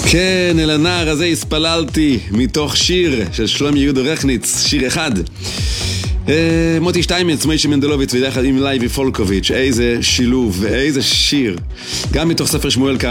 כן, אל הנער הזה הספללתי, מתוך שיר של שלומי יהודה רכניץ, שיר אחד. מוטי שטיימץ, מוישה מנדלוביץ, ויחד עם לייבי פולקוביץ', איזה שילוב ואיזה שיר. גם מתוך ספר שמואל